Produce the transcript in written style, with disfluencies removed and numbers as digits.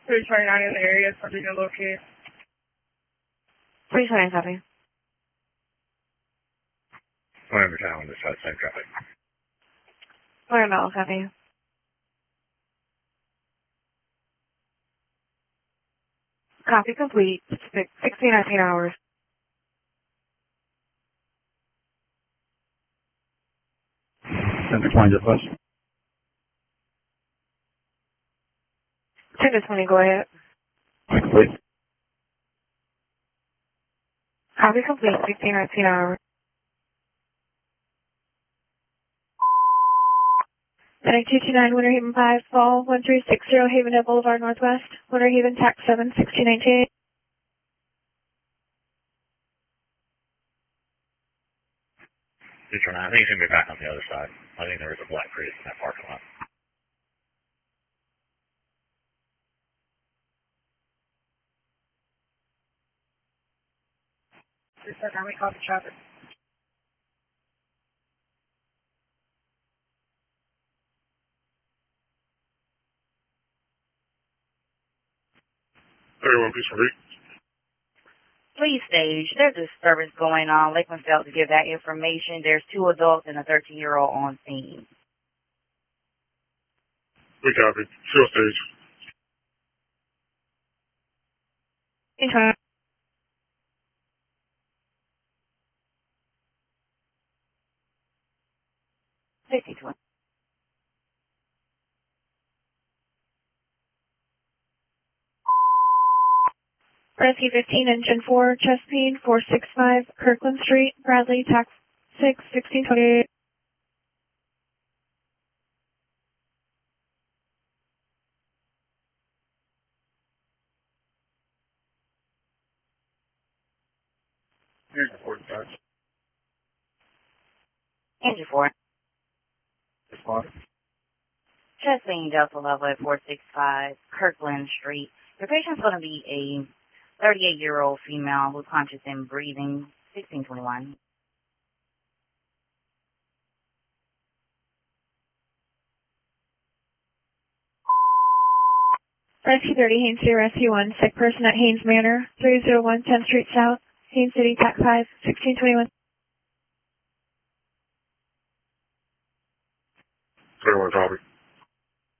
329 in the area, something to locate. 329, copy. Whatever town on this side, same traffic. Florida Metal, copy. Copy complete. 1619 hours. Center 20, dispatch. 10 to 20, go ahead. Complete. Copy complete. 1619 hours. 9229 Winter Haven 5, Fall 1360 Haven Boulevard Northwest. Winter Haven Tax 7, 1698. I think he's going to be back on the other side. I think there was a black Prius in that parking lot. Just how many copy traffic? Please stage. There's a disturbance going on. Lakeland failed to give that information. There's 2 adults and a 13-year-old on scene. We copy. Field stage. Okay. Rescue 15, Engine 4, chest pain, 465 Kirkland Street, Bradley, Tax 6, 1628. Engine 4, dispatch. Engine 4. Respond. Chest pain, Delta level at 465 Kirkland Street. Your patient's going to be a 38-year-old female who's conscious and breathing, 1621. Rescue 30, Haines City, Rescue 1, sick person at Haines Manor, 301 10th Street South, Haines City, Tac 5, 1621. 31, copy.